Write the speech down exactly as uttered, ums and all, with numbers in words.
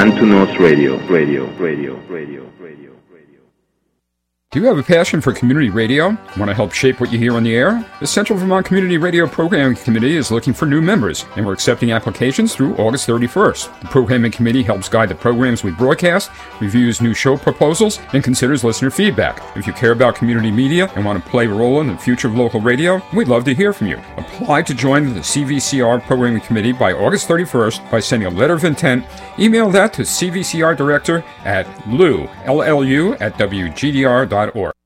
Land to North Radio, radio, radio, radio, radio, radio. Do you have a passion for community radio? Want to help shape what you hear on the air? The Central Vermont Community Radio Programming Committee is looking for new members, and we're accepting applications through August thirty-first. The Programming Committee helps guide the programs we broadcast, reviews new show proposals, and considers listener feedback. If you care about community media and want to play a role in the future of local radio, we'd love to hear from you. Apply to join the C V C R Programming Committee by August thirty-first by sending a letter of intent. Email that to C V C R Director at Lou, L L U, at W G D R dot org.